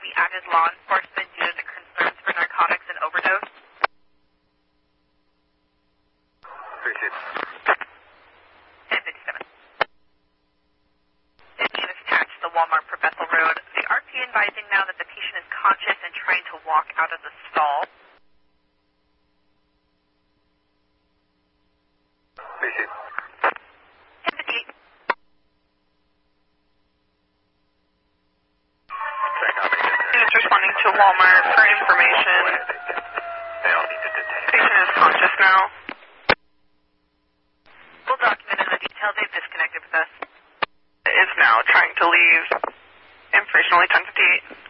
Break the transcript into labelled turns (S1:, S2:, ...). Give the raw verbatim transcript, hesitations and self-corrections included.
S1: be added law enforcement due to the concerns for narcotics and overdose?
S2: Appreciate it.
S1: ten fifty-seven. Patient is attached to the Walmart for Bethel Road. The R P advising now that the patient is conscious and trying to walk out of the stall.
S2: Appreciate it.
S1: ten fifty-eight.
S3: Is responding to Walmart for information. Patient is conscious now.
S1: We'll document in the details. They've disconnected with us.
S3: Is now trying to leave. Information only ten fifty-eight.